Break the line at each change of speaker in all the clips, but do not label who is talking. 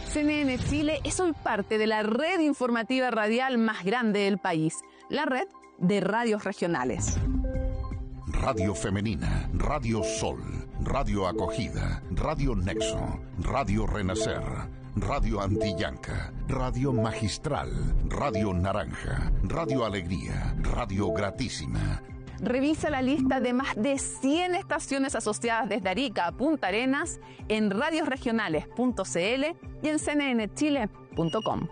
CNN Chile es hoy parte de la red informativa radial más grande del país, la red de radios regionales.
Radio Femenina, Radio Sol, Radio Acogida, Radio Nexo, Radio Renacer, Radio Antillanca, Radio Magistral, Radio Naranja, Radio Alegría, Radio Gratísima.
Revisa la lista de más de 100 estaciones asociadas desde Arica a Punta Arenas en radiosregionales.cl y en cnnchile.com.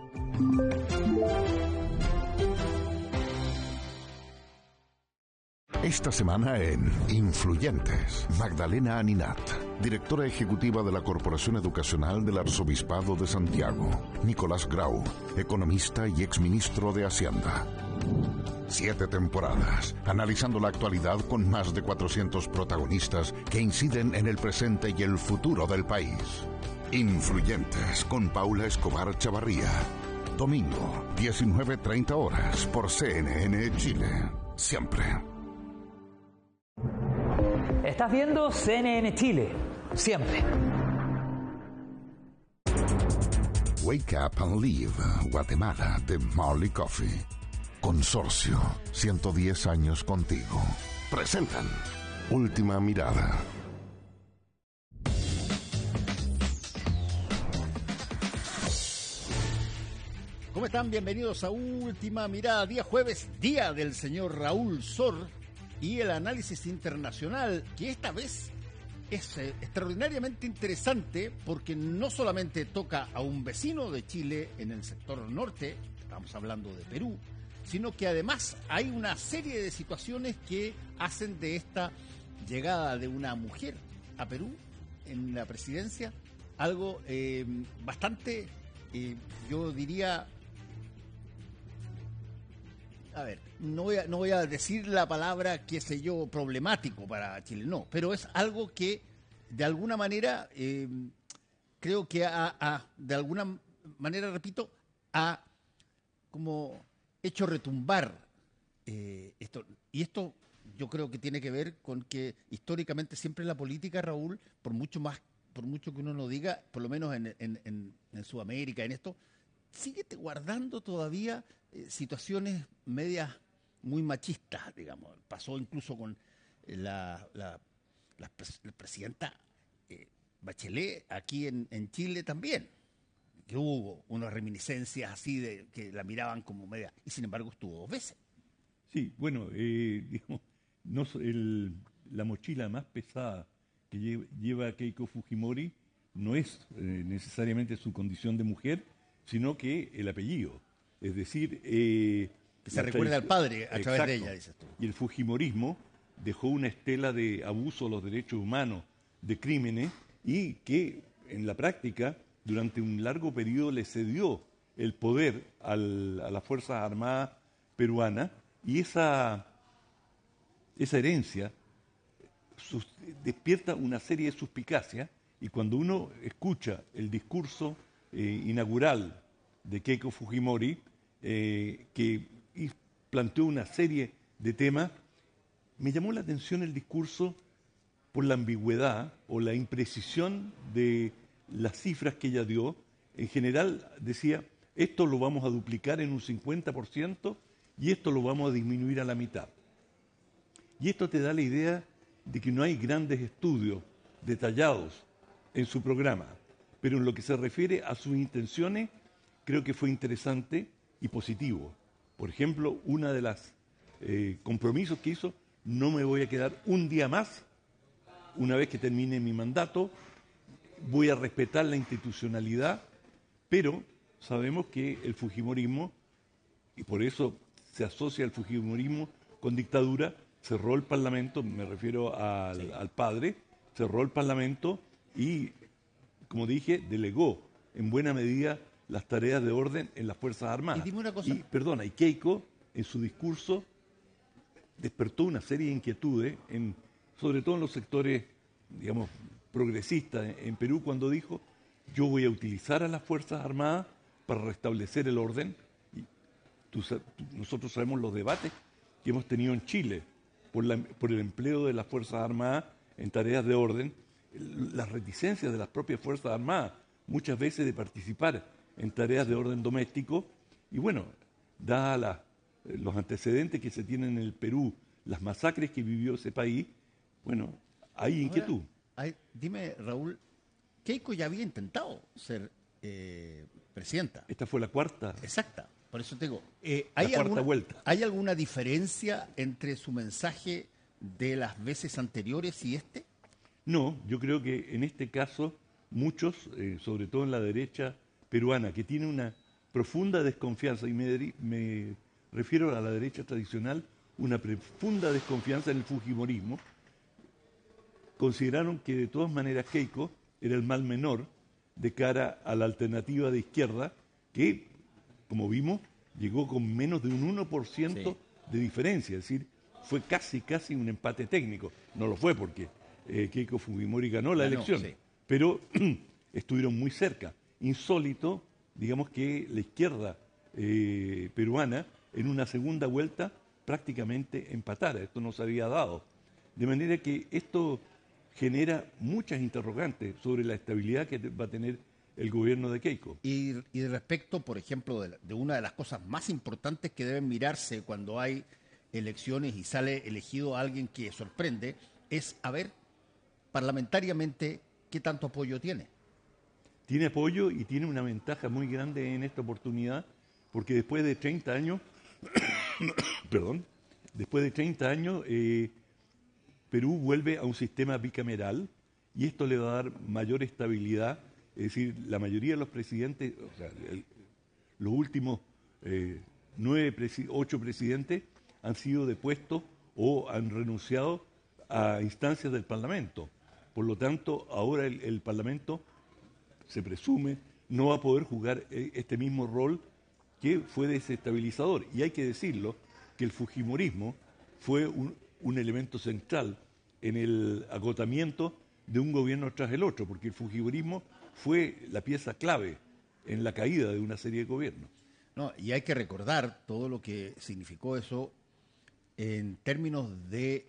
Esta semana en Influyentes, Magdalena Aninat, directora ejecutiva de la Corporación Educacional del Arzobispado de Santiago. Nicolás Grau, economista y exministro de Hacienda. 7 temporadas, analizando la actualidad con más de 400 protagonistas que inciden en el presente y el futuro del país. Influyentes, con Paula Escobar Chavarría. Domingo, 19:30 horas, por CNN Chile. Siempre.
Estás viendo CNN Chile, siempre.
Wake Up and Live, Guatemala, de Marley Coffee. Consorcio, 110 años contigo. Presentan Última Mirada.
¿Cómo están? Bienvenidos a Última Mirada, día jueves, día del señor Raúl Sor y el análisis internacional, que esta vez es extraordinariamente interesante porque no solamente toca a un vecino de Chile en el sector norte, estamos hablando de Perú, sino que además hay una serie de situaciones que hacen de esta llegada de una mujer a Perú en la presidencia algo bastante, yo diría, a ver, no voy a decir la palabra, qué sé yo, problemático para Chile, no, pero es algo que de alguna manera creo que de alguna manera, repito, ha como hecho retumbar esto. Y esto yo creo que tiene que ver con que históricamente siempre la política, Raúl, por mucho que uno no diga, por lo menos en Sudamérica, en esto, sigue guardando todavía situaciones medias muy machistas, digamos. Pasó incluso con la presidenta Bachelet aquí en Chile también, que hubo unas reminiscencias así de que la miraban como media, y sin embargo estuvo 2 veces.
Sí, bueno, digamos, la mochila más pesada que lleva Keiko Fujimori no es necesariamente su condición de mujer, sino que el apellido. Es decir,
que se recuerda al padre a través de ella, dices tú.
Y el Fujimorismo dejó una estela de abuso a los derechos humanos, de crímenes, y que en la práctica durante un largo periodo le cedió el poder a las Fuerzas Armadas peruanas, y esa herencia despierta una serie de suspicacias, y cuando uno escucha el discurso inaugural de Keiko Fujimori, que planteó una serie de temas, me llamó la atención el discurso por la ambigüedad o la imprecisión de las cifras que ella dio. En general decía, esto lo vamos a duplicar en un 50% y esto lo vamos a disminuir a la mitad. Y esto te da la idea de que no hay grandes estudios detallados en su programa, pero en lo que se refiere a sus intenciones, creo que fue interesante y positivo. Por ejemplo, una de las compromisos que hizo, no me voy a quedar un día más, una vez que termine mi mandato, voy a respetar la institucionalidad, pero sabemos que el fujimorismo, y por eso se asocia el fujimorismo con dictadura, cerró el Parlamento, me refiero al padre, cerró el Parlamento y, como dije, delegó en buena medida las tareas de orden en las Fuerzas Armadas.
Y dime una cosa.
Y Keiko, en su discurso, despertó una serie de inquietudes, sobre todo en los sectores, digamos, progresistas en Perú, cuando dijo, yo voy a utilizar a las Fuerzas Armadas para restablecer el orden. Y nosotros sabemos los debates que hemos tenido en Chile por el empleo de las Fuerzas Armadas en tareas de orden, las reticencias de las propias Fuerzas Armadas muchas veces de participar en tareas de orden doméstico. Y bueno, dadas los antecedentes que se tienen en el Perú, las masacres que vivió ese país, bueno, hay inquietud.
Dime, Raúl, Keiko ya había intentado ser presidenta.
Esta fue la cuarta.
Exacta, por eso te digo.
La cuarta vuelta.
¿Hay alguna diferencia entre su mensaje de las veces anteriores y este?
No, yo creo que en este caso muchos, sobre todo en la derecha peruana, que tiene una profunda desconfianza, y me refiero a la derecha tradicional, una profunda desconfianza en el fujimorismo, consideraron que de todas maneras Keiko era el mal menor de cara a la alternativa de izquierda, que, como vimos, llegó con menos de un 1% de diferencia, es decir, fue casi un empate técnico. No lo fue porque Keiko Fujimori ganó la elección, pero estuvieron muy cerca. Insólito, digamos, que la izquierda peruana en una segunda vuelta prácticamente empatara. Esto no se había dado. De manera que esto genera muchas interrogantes sobre la estabilidad que va a tener el gobierno de Keiko.
Y respecto, por ejemplo, de una de las cosas más importantes que deben mirarse cuando hay elecciones y sale elegido alguien que sorprende, es a ver parlamentariamente qué tanto apoyo tiene.
Tiene apoyo y tiene una ventaja muy grande en esta oportunidad, porque después de 30 años, después de 30 años, Perú vuelve a un sistema bicameral y esto le va a dar mayor estabilidad. Es decir, la mayoría de los presidentes, o sea, los últimos 8 presidentes han sido depuestos o han renunciado a instancias del Parlamento. Por lo tanto, ahora el Parlamento, se presume, no va a poder jugar este mismo rol que fue desestabilizador. Y hay que decirlo, que el fujimorismo fue un elemento central en el agotamiento de un gobierno tras el otro, porque el fujimorismo fue la pieza clave en la caída de una serie de gobiernos.
No, y hay que recordar todo lo que significó eso en términos de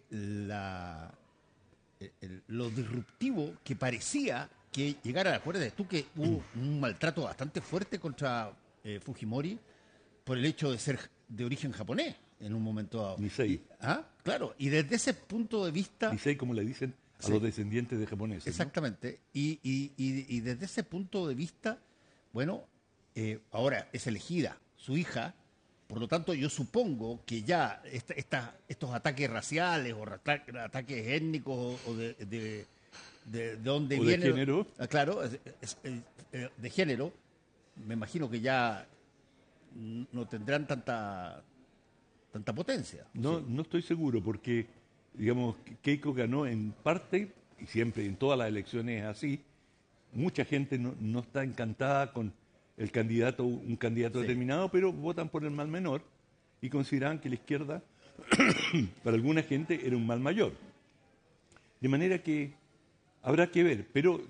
lo disruptivo que parecía que llegara. Acuérdate tú que hubo un maltrato bastante fuerte contra Fujimori por el hecho de ser de origen japonés en un momento dado.
Nisei.
Claro, y desde ese punto de vista...
Nisei, como le dicen a los descendientes de japoneses.
Exactamente. ¿No? Y desde ese punto de vista, bueno, ahora es elegida su hija, por lo tanto yo supongo que ya estos ataques raciales o ataques étnicos o de dónde
o
viene...
de género.
Claro, de género, me imagino que ya no tendrán tanta potencia.
No estoy seguro, porque, digamos, Keiko ganó en parte, y siempre en todas las elecciones es así. Mucha gente no está encantada con un candidato determinado, pero votan por el mal menor y consideran que la izquierda, para alguna gente, era un mal mayor. De manera que habrá que ver, pero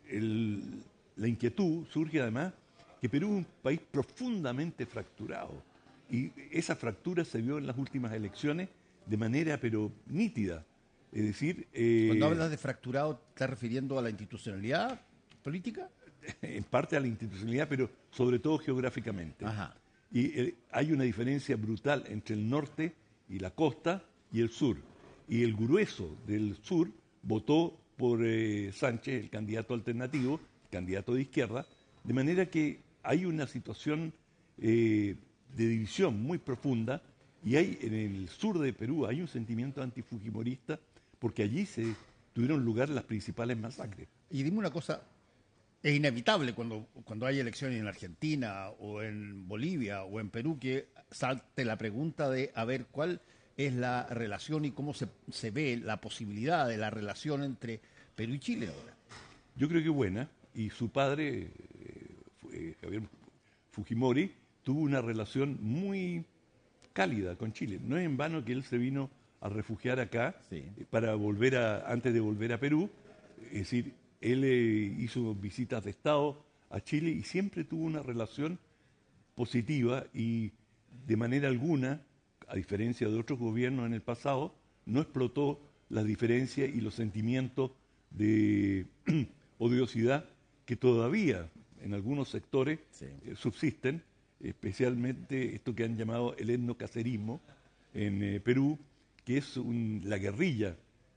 la inquietud surge además que Perú es un país profundamente fracturado y esa fractura se vio en las últimas elecciones de manera pero nítida. Es decir...
Cuando hablas de fracturado, ¿estás refiriendo a la institucionalidad política?
En parte a la institucionalidad, pero sobre todo geográficamente.
Ajá.
Y hay una diferencia brutal entre el norte y la costa y el sur. Y el grueso del sur votó por Sánchez, el candidato alternativo, candidato de izquierda, de manera que hay una situación de división muy profunda y hay en el sur de Perú hay un sentimiento antifujimorista porque allí se tuvieron lugar las principales masacres.
Y dime una cosa, es inevitable cuando hay elecciones en Argentina o en Bolivia o en Perú que salte la pregunta de a ver cuál es la relación y cómo se ve la posibilidad de la relación entre Perú y Chile ahora.
Yo creo que buena, y su padre, Javier Fujimori, tuvo una relación muy cálida con Chile. No es en vano que él se vino a refugiar acá para antes de volver a Perú. Es decir, él hizo visitas de Estado a Chile y siempre tuvo una relación positiva y de manera alguna, a diferencia de otros gobiernos en el pasado, no explotó las diferencias y los sentimientos de odiosidad que todavía en algunos sectores
Sí.
subsisten, especialmente esto que han llamado el etnocacerismo en Perú, que es la guerrilla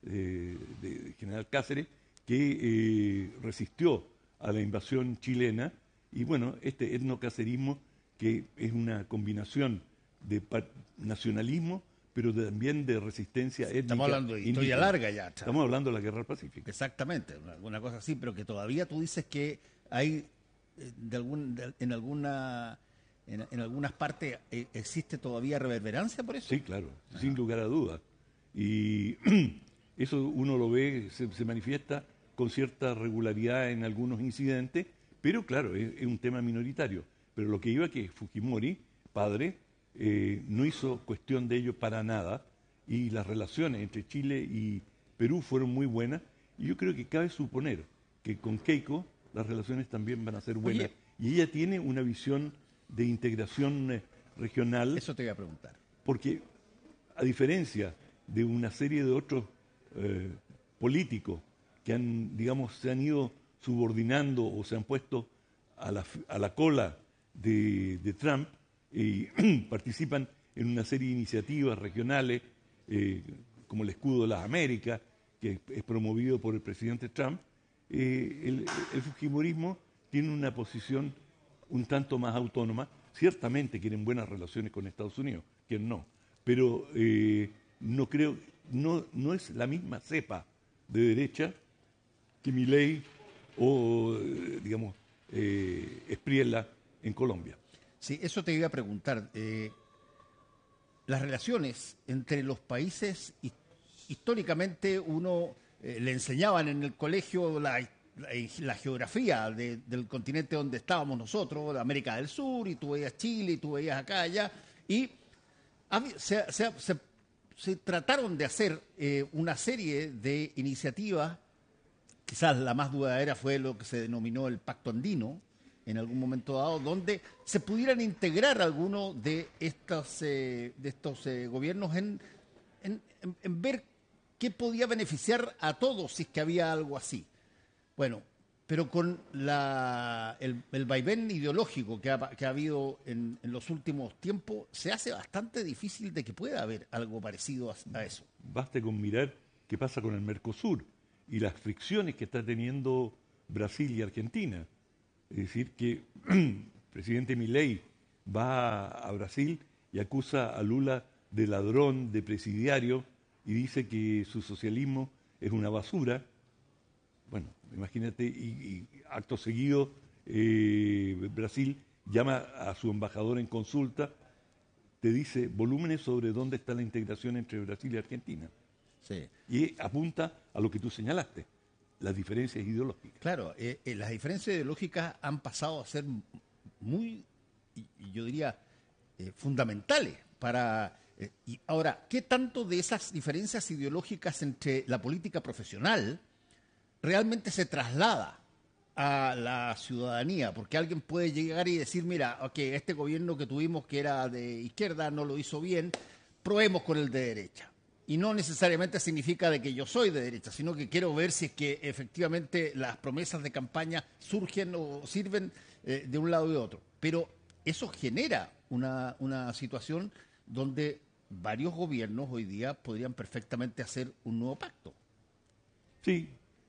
de General Cáceres que resistió a la invasión chilena. Y bueno, este etnocacerismo, que es una combinación de nacionalismo, pero también de resistencia étnica.
Estamos hablando de historia
indígena.
larga ya.
Estamos hablando de la Guerra del Pacífico.
Exactamente, una cosa así, pero que todavía tú dices que hay en algunas partes existe todavía reverberancia por eso.
Sí, claro, sin lugar a dudas. Y eso uno lo ve, se manifiesta con cierta regularidad en algunos incidentes, pero claro, es un tema minoritario. Pero lo que iba que Fujimori, padre, no hizo cuestión de ello para nada, y las relaciones entre Chile y Perú fueron muy buenas, y yo creo que cabe suponer que con Keiko las relaciones también van a ser buenas.
Oye,
y ella tiene una visión de integración regional.
eso te iba a preguntar.
Porque, a diferencia de una serie de otros políticos que se han ido subordinando o se han puesto a la cola de Trump y participan en una serie de iniciativas regionales, como el Escudo de las Américas, que es promovido por el presidente Trump, el fujimorismo tiene una posición un tanto más autónoma. Ciertamente quieren buenas relaciones con Estados Unidos, que no, pero no creo, no es la misma cepa de derecha que Milei o, Espriella en Colombia.
Sí, eso te iba a preguntar. Las relaciones entre los países, históricamente le enseñaban en el colegio la geografía del continente donde estábamos nosotros, de América del Sur, y tú veías Chile, y tú veías acá, allá, y se trataron de hacer una serie de iniciativas. Quizás la más duradera fue lo que se denominó el Pacto Andino, en algún momento dado, donde se pudieran integrar algunos de estos gobiernos en ver qué podía beneficiar a todos si es que había algo así. Bueno, pero con el vaivén ideológico que ha habido en los últimos tiempos, se hace bastante difícil de que pueda haber algo parecido a eso.
Basta con mirar qué pasa con el Mercosur y las fricciones que está teniendo Brasil y Argentina. Es decir, que el presidente Milei va a Brasil y acusa a Lula de ladrón, de presidiario, y dice que su socialismo es una basura. Bueno, imagínate, y acto seguido Brasil llama a su embajador en consulta, te dice volúmenes sobre dónde está la integración entre Brasil y Argentina.
Sí.
Y apunta a lo que tú señalaste, las diferencias ideológicas.
Claro, las diferencias ideológicas han pasado a ser muy, yo diría, fundamentales para... y ahora, ¿qué tanto de esas diferencias ideológicas entre la política profesional realmente se traslada a la ciudadanía? Porque alguien puede llegar y decir, mira, okay, este gobierno que tuvimos que era de izquierda no lo hizo bien, probemos con el de derecha. Y no necesariamente significa de que yo soy de derecha, sino que quiero ver si es que efectivamente las promesas de campaña surgen o sirven de un lado y de otro. Pero eso genera una situación donde varios gobiernos hoy día podrían perfectamente hacer un nuevo pacto.
Sí,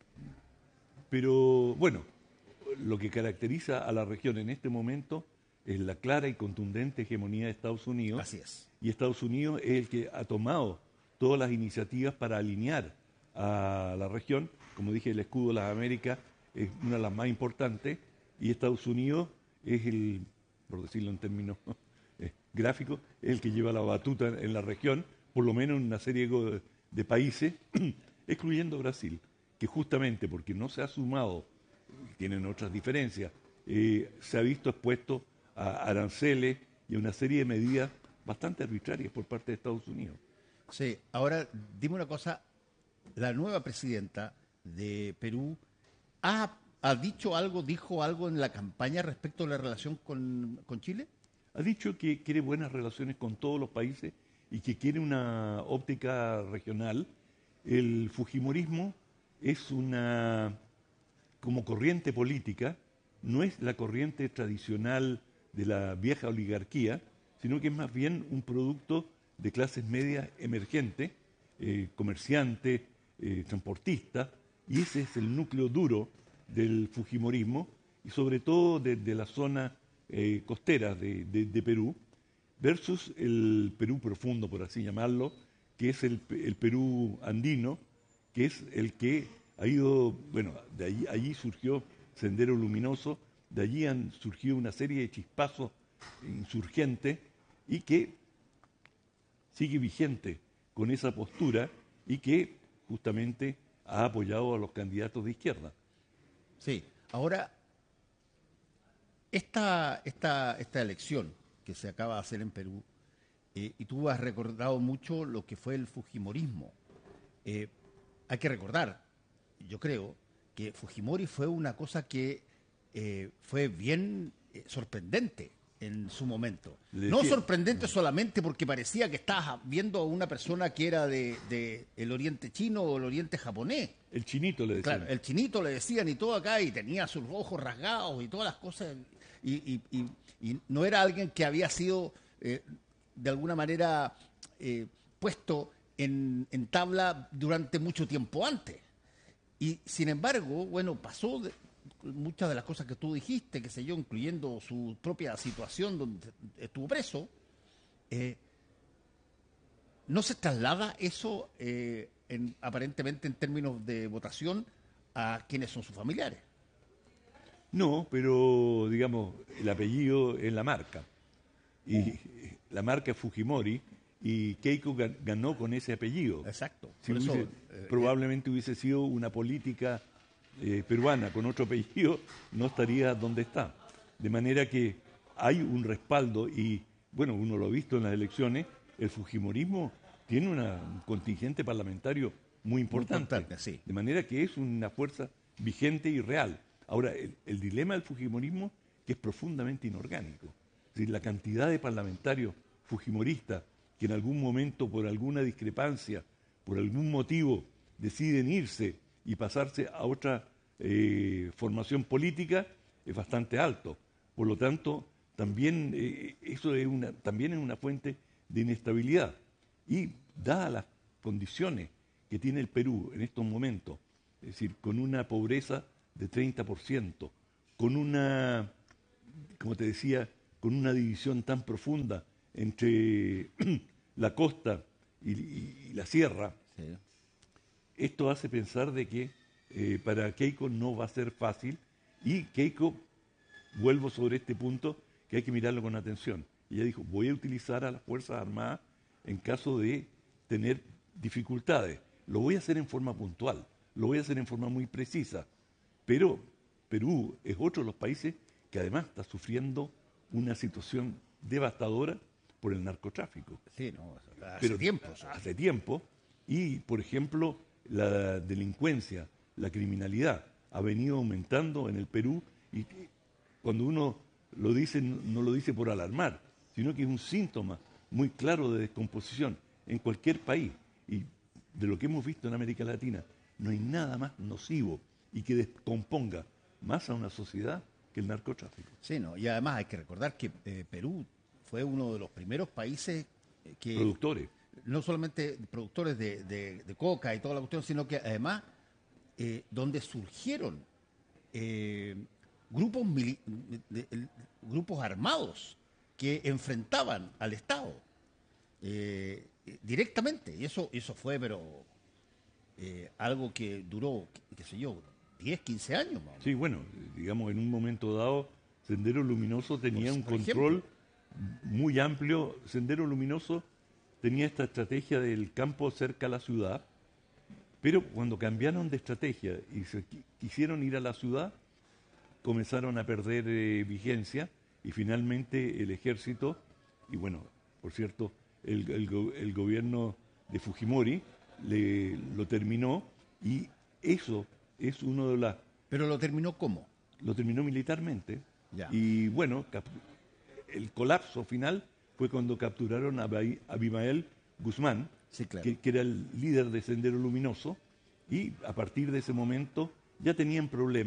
pero bueno, lo que caracteriza a la región en este momento es la clara y contundente hegemonía de Estados Unidos.
Así es.
Y Estados Unidos es el que ha tomado todas las iniciativas para alinear a la región. Como dije, el Escudo de las Américas es una de las más importantes, y Estados Unidos es por decirlo en términos gráficos, es el que lleva la batuta en la región, por lo menos en una serie de países, excluyendo Brasil, que justamente porque no se ha sumado, tienen otras diferencias, se ha visto expuesto a aranceles y a una serie de medidas bastante arbitrarias por parte de Estados Unidos.
Sí, ahora dime una cosa, la nueva presidenta de Perú dijo algo en la campaña respecto a la relación con Chile.
Ha dicho que quiere buenas relaciones con todos los países y que quiere una óptica regional. El fujimorismo es como corriente política, no es la corriente tradicional de la vieja oligarquía, sino que es más bien un producto de clases medias emergentes, comerciantes, transportistas, y ese es el núcleo duro del fujimorismo, y sobre todo de la zona costera de Perú, versus el Perú profundo, por así llamarlo, que es el Perú andino, que es el que ha ido, bueno, allí surgió Sendero Luminoso, de allí han surgido una serie de chispazos insurgentes y que sigue vigente con esa postura y que justamente ha apoyado a los candidatos de izquierda.
Sí, ahora, esta elección que se acaba de hacer en Perú, y tú has recordado mucho lo que fue el fujimorismo. Hay que recordar, yo creo, que Fujimori fue una cosa que fue bien sorprendente en su momento. No sorprendente solamente porque parecía que estabas viendo a una persona que era de el Oriente Chino o el Oriente Japonés.
El chinito le decían.
Claro, el chinito le decían y todo acá, y tenía sus ojos rasgados y todas las cosas. Y no era alguien que había sido, de alguna manera, puesto en tabla durante mucho tiempo antes. Y sin embargo, bueno, pasó muchas de las cosas que tú dijiste, qué sé yo, incluyendo su propia situación donde estuvo preso. ¿No se traslada eso aparentemente en términos de votación a quienes son sus familiares?
No, pero digamos, el apellido es la marca. Y la marca es Fujimori y Keiko ganó con ese apellido.
Exacto.
Si probablemente hubiese sido una política peruana con otro apellido, no estaría donde está. De manera que hay un respaldo y, bueno, uno lo ha visto en las elecciones, el fujimorismo tiene un contingente parlamentario muy importante.
Sí.
De manera que es una fuerza vigente y real. Ahora, el dilema del fujimorismo que es profundamente inorgánico. Es decir, la cantidad de parlamentarios fujimoristas que en algún momento, por alguna discrepancia, por algún motivo, deciden irse y pasarse a otra formación política, es bastante alto. Por lo tanto, también eso es también es una fuente de inestabilidad. Y dadas las condiciones que tiene el Perú en estos momentos, es decir, con una pobreza de 30%, con una, como te decía, con una división tan profunda entre la costa y la sierra, sí. Esto hace pensar de que para Keiko no va a ser fácil, y Keiko, vuelvo sobre este punto, que hay que mirarlo con atención. Ella dijo, voy a utilizar a las Fuerzas Armadas en caso de tener dificultades. Lo voy a hacer en forma puntual, lo voy a hacer en forma muy precisa. Pero Perú es otro de los países que además está sufriendo una situación devastadora por el narcotráfico.
Sí, no, hace tiempo.
Hace tiempo. Y, por ejemplo, la delincuencia, la criminalidad ha venido aumentando en el Perú, y cuando uno lo dice, no lo dice por alarmar, sino que es un síntoma muy claro de descomposición en cualquier país. Y de lo que hemos visto en América Latina, no hay nada más nocivo y que descomponga más a una sociedad que el narcotráfico.
Sí, no, y además hay que recordar que Perú fue uno de los primeros países que...
Productores.
No solamente productores de coca y toda la cuestión, sino que además donde surgieron grupos armados que enfrentaban al Estado directamente. Y eso fue, pero algo que duró, qué sé yo, 10, 15 años. Más.
Sí, bueno, digamos, en un momento dado, Sendero Luminoso tenía un control muy amplio. Sendero Luminoso tenía esta estrategia del campo cerca a la ciudad, pero cuando cambiaron de estrategia y se quisieron ir a la ciudad, comenzaron a perder vigencia, y finalmente el ejército, y bueno, por cierto, el gobierno de Fujimori lo terminó, y eso es uno de las...
¿Pero lo terminó cómo?
Lo terminó militarmente.
Ya.
Y bueno, el colapso final fue cuando capturaron a Abimael Guzmán,
sí, claro.
que era el líder de Sendero Luminoso, y a partir de ese momento ya tenían problemas,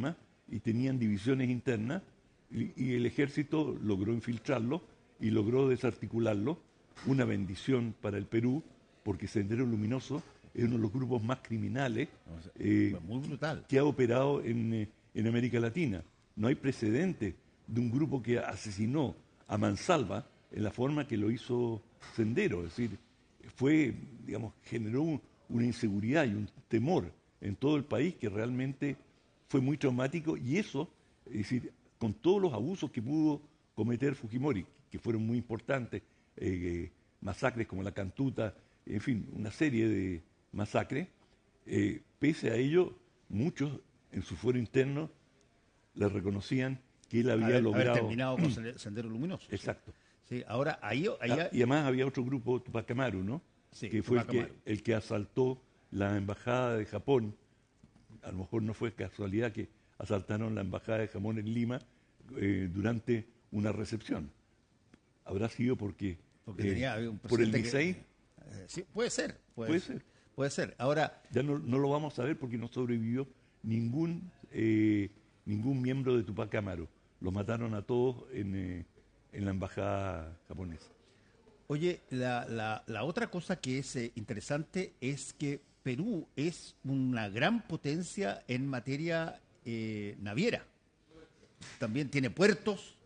y tenían divisiones internas y el ejército logró infiltrarlo y logró desarticularlo. Una bendición para el Perú, porque Sendero Luminoso es uno de los grupos más criminales
muy brutal,
que ha operado en América Latina. No hay precedente de un grupo que asesinó a mansalva en la forma que lo hizo Sendero. Es decir, generó una inseguridad y un temor en todo el país que realmente fue muy traumático, y eso, es decir, con todos los abusos que pudo cometer Fujimori, que fueron muy importantes, masacres como la Cantuta, en fin, una serie de masacres, pese a ello, muchos en su fuero interno le reconocían que él había logrado...
haber terminado con Sendero Luminoso.
Exacto.
Sí, ahora,
Y además había otro grupo, Tupac Amaru, ¿no?
Sí,
que fue
Tupac Amaru.
el que asaltó la embajada de Japón. A lo mejor no fue casualidad que asaltaron la embajada de Japón en Lima durante una recepción. Habrá sido porque
había un
por el
presidente
Licey.
Sí, puede ser.
Puede ser.
Ahora,
Ya no lo vamos a ver porque no sobrevivió ningún miembro de Tupac Amaru. Los mataron a todos en la embajada japonesa.
oye, la otra cosa que es interesante es que Perú es una gran potencia en materia naviera. También tiene puertos.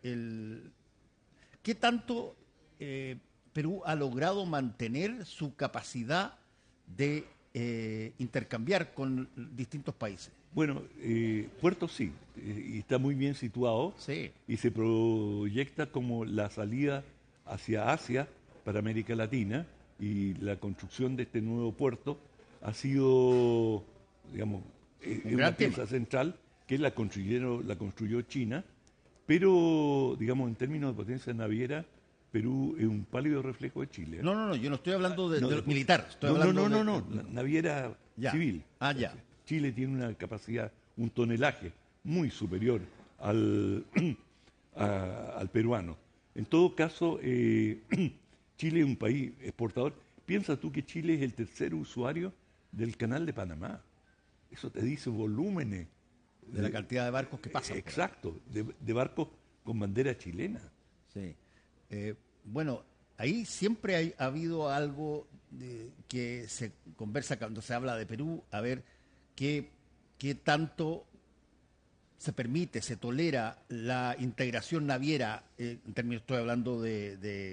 ¿Qué tanto Perú ha logrado mantener su capacidad de intercambiar con distintos países?
Bueno, Puerto sí, y está muy bien situado,
Sí.
y se proyecta como la salida hacia Asia para América Latina, y la construcción de este nuevo puerto ha sido, digamos, una pieza central que la construyó China, pero, digamos, en términos de potencia naviera, Perú es un pálido reflejo de Chile.
No, yo no estoy hablando de militar.
Naviera civil.
Ya.
Chile tiene una capacidad, un tonelaje muy superior al peruano. En todo caso, Chile es un país exportador. Piensa tú que Chile es el tercer usuario del Canal de Panamá. Eso te dice volúmenes.
De la cantidad de barcos que pasan.
Exacto, de barcos con bandera chilena.
Sí. Bueno, ahí siempre ha habido algo que se conversa cuando se habla de Perú, a ver qué tanto se permite, se tolera la integración naviera, en términos, estoy hablando de